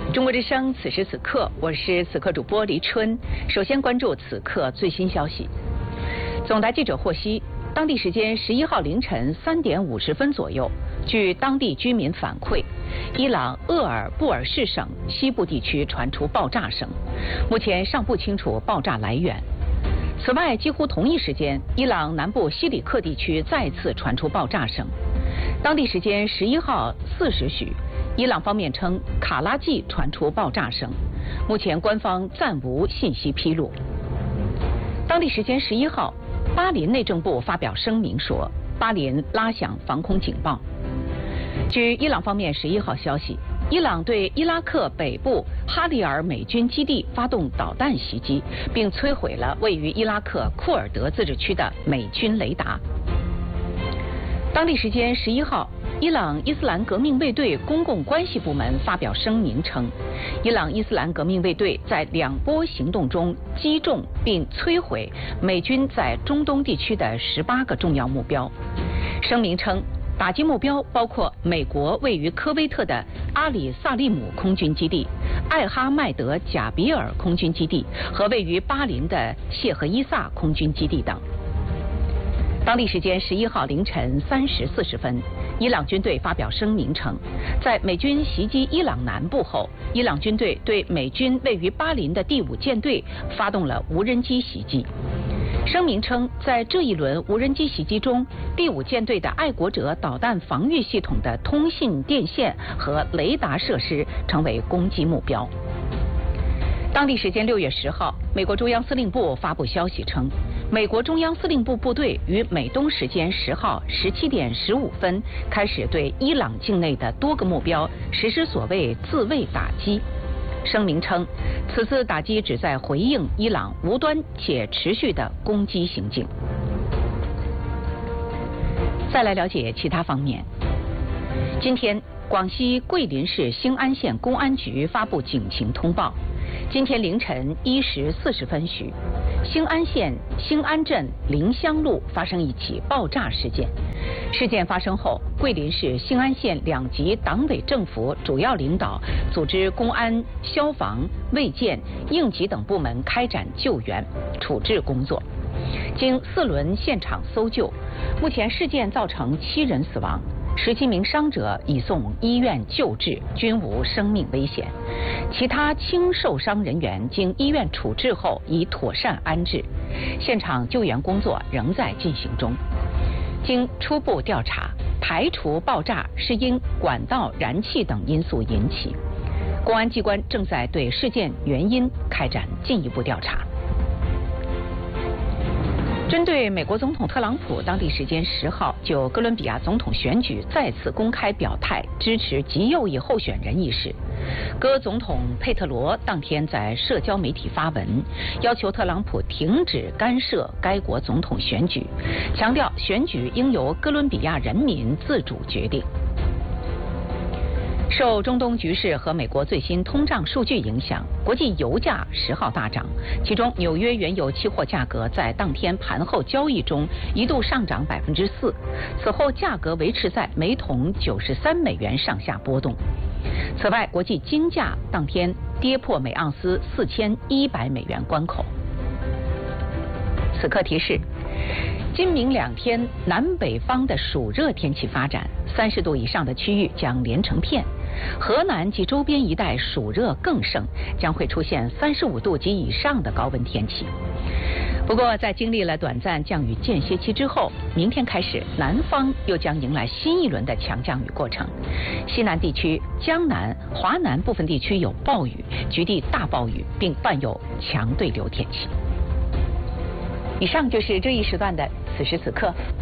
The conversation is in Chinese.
中国之声，此时此刻，我是此刻主播黎春。首先关注此刻最新消息。总台记者获悉，当地时间11号凌晨3点50分左右，据当地居民反馈，伊朗厄尔布尔士省西部地区传出爆炸声，目前尚不清楚爆炸来源。此外，几乎同一时间，伊朗南部西里克地区再次传出爆炸声。当地时间11号4时许，伊朗方面称卡拉季传出爆炸声，目前官方暂无信息披露。当地时间11号，巴林内政部发表声明说，巴林拉响防空警报。据伊朗方面11号消息，伊朗对伊拉克北部哈里尔美军基地发动导弹袭击，并摧毁了位于伊拉克库尔德自治区的美军雷达。当地时间11号，伊朗伊斯兰革命卫队公共关系部门发表声明称，伊朗伊斯兰革命卫队在2波行动中击中并摧毁美军在中东地区的18个重要目标。声明称，打击目标包括美国位于科威特的阿里萨利姆空军基地、艾哈迈德贾比尔空军基地和位于巴林的谢赫伊萨空军基地等。当地时间11号凌晨3时40分，伊朗军队发表声明称，在美军袭击伊朗南部后，伊朗军队对美军位于巴林的第5舰队发动了无人机袭击。声明称，在这一轮无人机袭击中，第5舰队的爱国者导弹防御系统的通信电线和雷达设施成为攻击目标。当地时间6月10号，美国中央司令部发布消息称，美国中央司令部部队于美东时间10号17点15分开始对伊朗境内的多个目标实施所谓自卫打击。声明称，此次打击旨在回应伊朗无端且持续的攻击行径。再来了解其他方面。今天，广西桂林市兴安县公安局发布警情通报。今天凌晨1时40分许，兴安县兴安镇临湘路发生一起爆炸事件。事件发生后，桂林市兴安县2级党委政府主要领导组织公安、消防、卫健、应急等部门开展救援处置工作。经4轮现场搜救，目前事件造成7人死亡。17名伤者已送医院救治，均无生命危险。其他轻受伤人员经医院处置后已妥善安置，现场救援工作仍在进行中。经初步调查，排除爆炸是因管道燃气等因素引起。公安机关正在对事件原因开展进一步调查。针对美国总统特朗普当地时间10号就哥伦比亚总统选举再次公开表态支持极右翼候选人一事，哥总统佩特罗当天在社交媒体发文，要求特朗普停止干涉该国总统选举，强调选举应由哥伦比亚人民自主决定。受中东局势和美国最新通胀数据影响，国际油价10号大涨，其中纽约原油期货价格在当天盘后交易中一度上涨4%，此后价格维持在每桶93美元上下波动。此外，国际金价当天跌破每盎司4100美元关口。此刻提示，今明2天南北方的暑热天气发展，30度以上的区域将连成片，河南及周边一带暑热更盛，将会出现35度及以上的高温天气。不过，在经历了短暂降雨间歇期之后，明天开始南方又将迎来新一轮的强降雨过程。西南地区、江南、华南部分地区有暴雨，局地大暴雨，并伴有强对流天气。以上就是这一时段的此时此刻。